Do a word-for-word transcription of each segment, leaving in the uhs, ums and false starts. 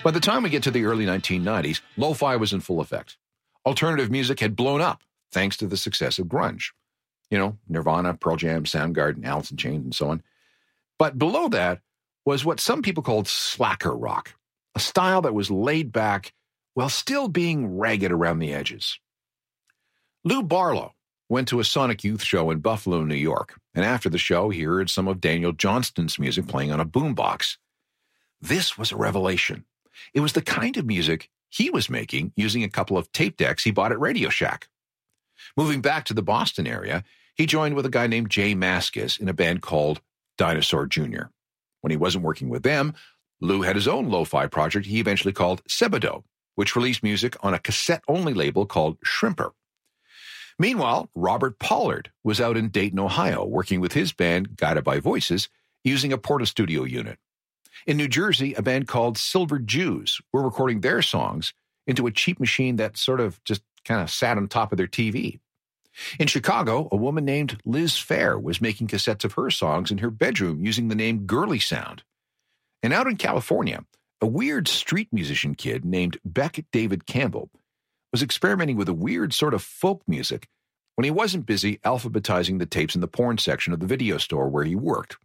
By the time we get to the early nineteen nineties, lo-fi was in full effect. Alternative music had blown up thanks to the success of grunge. You know, Nirvana, Pearl Jam, Soundgarden, Alice in Chains, and so on. But below that was what some people called slacker rock, a style that was laid back while still being ragged around the edges. Lou Barlow went to a Sonic Youth show in Buffalo, New York, and after the show, he heard some of Daniel Johnston's music playing on a boombox. This was a revelation. It was the kind of music he was making using a couple of tape decks he bought at Radio Shack. Moving back to the Boston area, he joined with a guy named Jay Mascis in a band called Dinosaur Junior When he wasn't working with them, Lou had his own lo-fi project he eventually called Sebadoh, which released music on a cassette-only label called Shrimper. Meanwhile, Robert Pollard was out in Dayton, Ohio, working with his band, Guided by Voices, using a Porta-Studio unit. In New Jersey, a band called Silver Jews were recording their songs into a cheap machine that sort of just kind of sat on top of their T V. In Chicago, a woman named Liz Fair was making cassettes of her songs in her bedroom using the name Girly Sound. And out in California, a weird street musician kid named Beck David Campbell was experimenting with a weird sort of folk music when he wasn't busy alphabetizing the tapes in the porn section of the video store where he worked.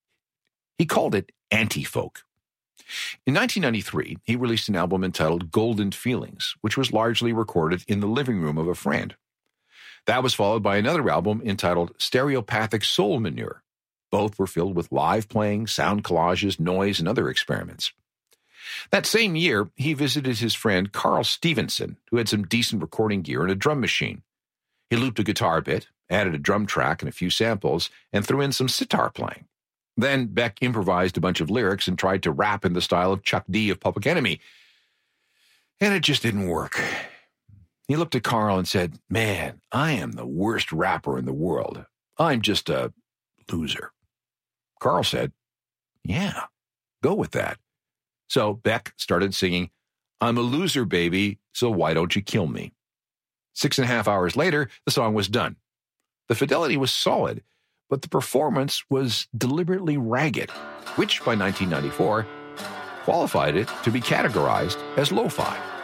He called it anti-folk. In nineteen ninety-three, he released an album entitled Golden Feelings, which was largely recorded in the living room of a friend. That was followed by another album entitled Stereopathic Soul Manure. Both were filled with live playing, sound collages, noise, and other experiments. That same year, he visited his friend Carl Stevenson, who had some decent recording gear and a drum machine. He looped a guitar bit, added a drum track and a few samples, and threw in some sitar playing. Then Beck improvised a bunch of lyrics and tried to rap in the style of Chuck D of Public Enemy. And it just didn't work. He looked at Carl and said, "Man, I am the worst rapper in the world. I'm just a loser." Carl said, "Yeah, go with that." So Beck started singing, "I'm a loser, baby, so why don't you kill me?" Six and a half hours later, the song was done. The fidelity was solid, but the performance was deliberately ragged, which by nineteen ninety-four qualified it to be categorized as lo-fi.